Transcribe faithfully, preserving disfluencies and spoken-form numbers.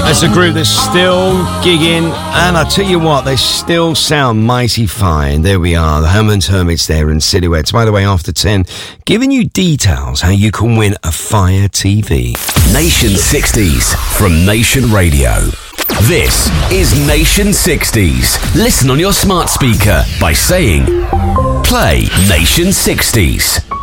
It's a group that's still gigging, and I tell you what, they still sound mighty fine. There we are, the Herman's Hermits there in Silhouettes. By the way, after ten, giving you details how you can win a Fire T V. Nation sixties from Nation Radio. This is Nation sixties. Listen on your smart speaker by saying, play Nation sixties.